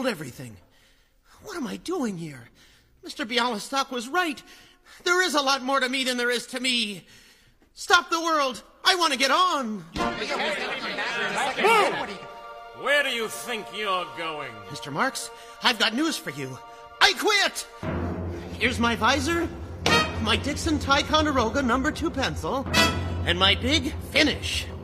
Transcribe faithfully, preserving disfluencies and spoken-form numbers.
sold everything. What am I doing here? Mister Bialystok was right. There is a lot more to me than there is to me. Stop the world. I want to get on. Move! Where do you think you're going? Mister Marks, I've got news for you. I quit! Here's my visor, my Dixon Ticonderoga number two pencil, and my big finish.